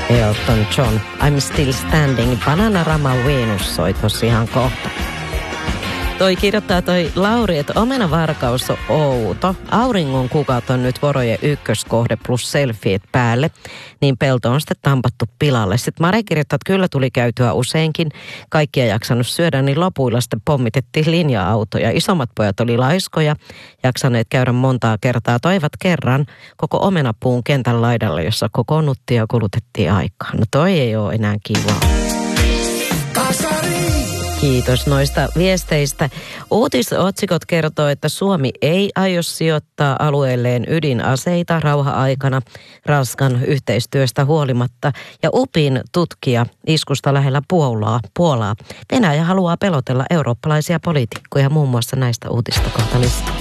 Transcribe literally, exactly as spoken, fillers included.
Elton John, I'm Still Standing. Bananarama Venus soi tossa ihan kohta. Toi kirjoittaa toi Lauri, että omenavarkaus on outo. Auringon kukat on nyt Vorojen ykköskohde plus selfiet päälle. Niin pelto on sitten tampattu pilalle. Sitten Mare kirjoittaa, että kyllä tuli käytyä useinkin. Kaikki ei jaksanut syödä, niin lopuilla sitten pommitettiin linja-autoja. Isommat pojat oli laiskoja, jaksaneet käydä montaa kertaa. Toivat kerran koko omenapuun kentän laidalla, jossa kokoonnuttiin ja kulutettiin aikaa. No toi ei ole enää kivaa. Kiitos noista viesteistä. Uutisotsikot kertoo, että Suomi ei aio sijoittaa alueelleen ydinaseita rauha-aikana Ranskan yhteistyöstä huolimatta. Ja UPin tutkija iskusta lähellä Puolaa. Puolaa. Venäjä haluaa pelotella eurooppalaisia poliitikkoja muun muassa näistä uutista kohta lisää.